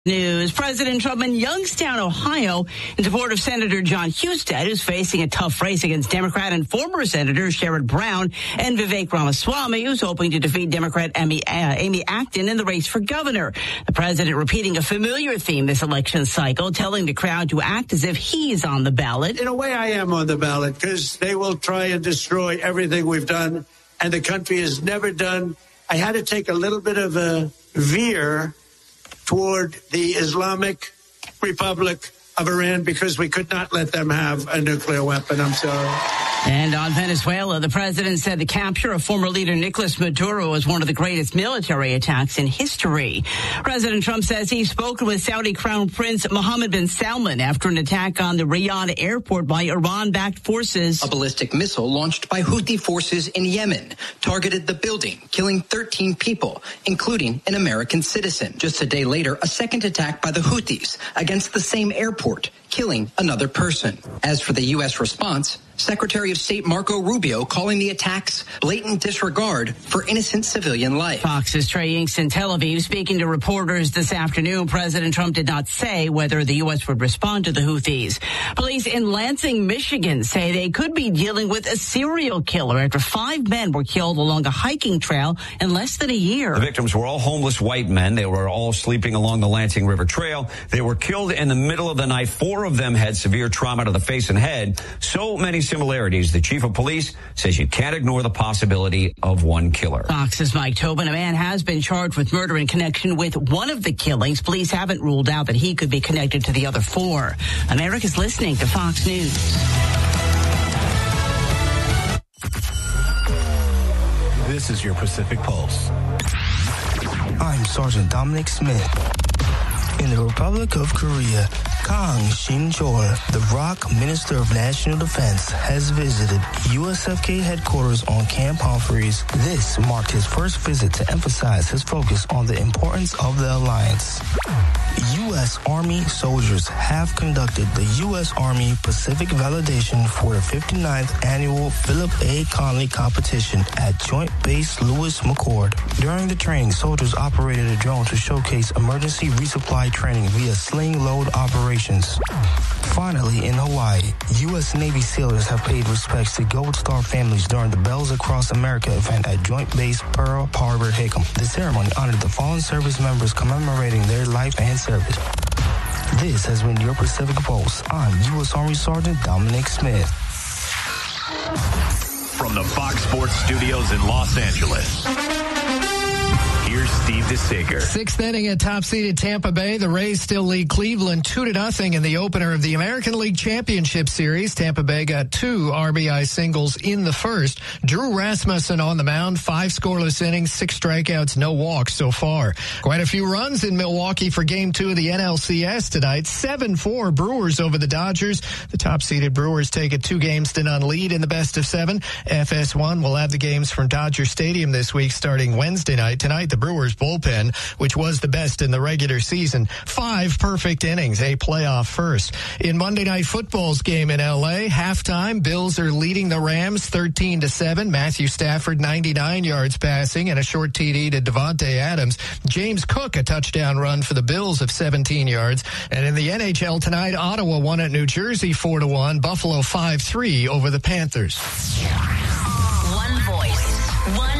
News. President Trump in Youngstown, Ohio, in support of Senator John Husted, who's facing a tough race against Democrat and former Senator Sherrod Brown, and Vivek Ramaswamy, who's hoping to defeat Democrat Amy Acton in the race for governor. The president repeating a familiar theme this election cycle, telling the crowd to act as if he's on the ballot. In a way, I am on the ballot because they will try and destroy everything we've done, and the country has never done. I had to take a little bit of a veer toward the Islamic Republic of Iran because we could not let them have a nuclear weapon. I'm sorry. And on Venezuela, the president said the capture of former leader Nicolas Maduro was one of the greatest military attacks in history. President Trump says he's spoken with Saudi Crown Prince Mohammed bin Salman after an attack on the Riyadh airport by Iran-backed forces. A ballistic missile launched by Houthi forces in Yemen targeted the building, killing 13 people, including an American citizen. Just a day later, a second attack by the Houthis against the same airport, killing another person. As for the U.S. response, Secretary of State Marco Rubio calling the attacks blatant disregard for innocent civilian life. Fox's Trey Inks in Tel Aviv speaking to reporters this afternoon. President Trump did not say whether the U.S. would respond to the Houthis. Police in Lansing, Michigan say they could be dealing with a serial killer after 5 men were killed along a hiking trail in less than a year. The victims were all homeless white men. They were all sleeping along the Lansing River Trail. They were killed in the middle of the night. 4 of them had severe trauma to the face and head. So many similarities. The chief of police says you can't ignore the possibility of one killer. Fox's Mike Tobin. A man has been charged with murder in connection with one of the killings. Police haven't ruled out that he could be connected to the other 4. America's listening to Fox News. This is your Pacific Pulse. I'm Sergeant Dominic Smith. In the Republic of Korea, Kang Shin-chol, the ROK Minister of National Defense, has visited USFK headquarters on Camp Humphreys. This marked his first visit to emphasize his focus on the importance of the alliance. U.S. Army soldiers have conducted the U.S. Army Pacific Validation for the 59th Annual Philip A. Conley Competition at Joint Base Lewis McChord. During the training, soldiers operated a drone to showcase emergency resupply training via sling load operations. Finally, in Hawaii, U.S. Navy sailors have paid respects to Gold Star families during the Bells Across America event at Joint Base Pearl Harbor, Hickam. The ceremony honored the fallen service members commemorating their life and service. This has been your Pacific Pulse. I'm U.S. Army Sergeant Dominic Smith. From the Fox Sports Studios in Los Angeles, here's Steve DeSager. 6th inning at top-seeded Tampa Bay. The Rays still lead Cleveland 2-0 in the opener of the American League Championship Series. Tampa Bay got 2 RBI singles in the first. Drew Rasmussen on the mound, 5 scoreless innings, 6 strikeouts, no walks so far. Quite a few runs in Milwaukee for Game 2 of the NLCS tonight. 7-4 Brewers over the Dodgers. The top-seeded Brewers take a 2-0 lead in the best of 7. FS1 will have the games from Dodger Stadium this week starting Wednesday night. Tonight, the Brewers bullpen, which was the best in the regular season. 5 perfect innings, a playoff first. In Monday Night Football's game in L.A., halftime, Bills are leading the Rams 13-7. Matthew Stafford, 99 yards passing and a short TD to Devontae Adams. James Cook, a touchdown run for the Bills of 17 yards. And in the NHL tonight, Ottawa won at New Jersey 4-1. Buffalo 5-3 over the Panthers. One voice, one